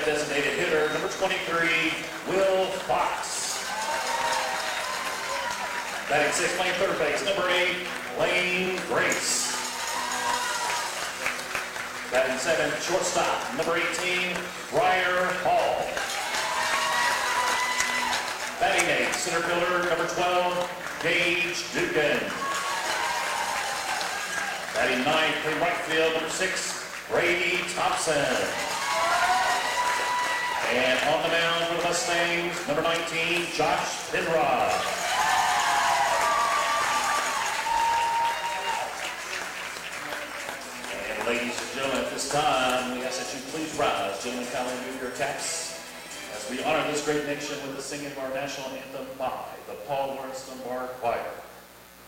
designated hitter, number 23, Will Fox. Batting sixth, playing third base, number 8, Lane Grace. Batting seventh, shortstop, number 18, Briar Hall. Batting eighth, center fielder, number 12, Gage Dugan. Batting ninth, playing right field, number 6, Brady Thompson. And on the mound for the Mustangs, number 19, Josh Penrod. And ladies and gentlemen, at this time, we ask that you please rise. Gentlemen, kindly move your caps as we honor this great nation with the singing of our national anthem by the Paul Lawrence Dunbar Choir.